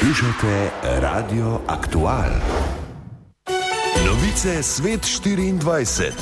Poslušajte Radio Aktual. Novice Svet 24.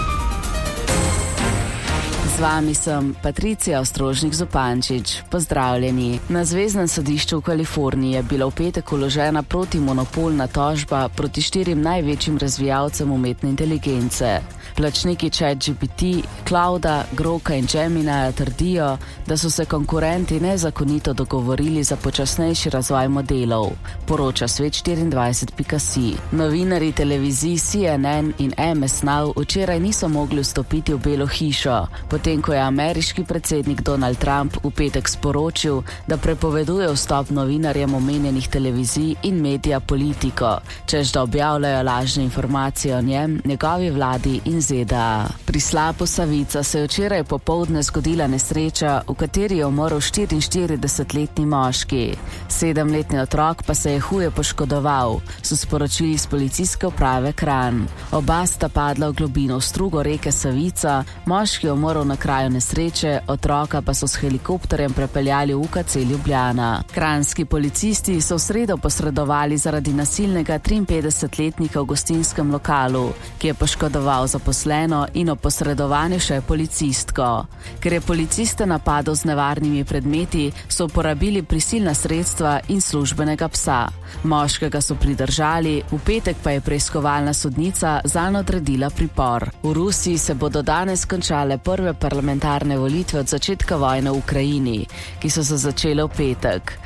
Z vami sem Patricija Ostrožnik-Zupančič. Pozdravljeni. Na Zveznem sodišču v Kaliforniji je bila v petek vložena protimonopolna tožba proti 4 največjim razvijalcem umetne inteligence. Plačniki ChatGPT, Clouda, Groka in Gemina trdijo, da so se konkurenti nezakonito dogovorili za počasnejši razvoj modelov, poroča Svet24.si. Novinarji televizij CNN in MS Now včeraj niso mogli vstopiti v Belo hišo, potem ko je ameriški predsednik Donald Trump v petek sporočil, da prepoveduje vstop novinarjem omenjenih televizij in medija Politico, češ da objavljajo lažne informacije o njem, njegovi vladi in ZDA. Pri slapu Savica se je včeraj popoldne zgodila nesreča, v kateri je umrl 44-letni moški. 7-letni otrok pa se je huje poškodoval, so sporočili iz policijske uprave Kranj. Oba sta padla v globino v strugo reke Savica, moški je umrl na kraju nesreče, otroka pa so s helikopterjem prepeljali v UKC Ljubljana. Kranjski policisti so v sredo posredovali zaradi nasilnega 53-letnika v gostinskem lokalu, ki je poškodoval zaposleno in ob posredovanju še policistko. Ker je policiste napadel z nevarnimi predmeti, so uporabili prisilna sredstva in službenega psa. Moškega so pridržali, v petek pa je preiskovalna sodnica zanj odredila pripor. V Rusiji se bodo danes končale prve parlamentarne volitve od začetka vojne v Ukrajini, ki so se začele v petek.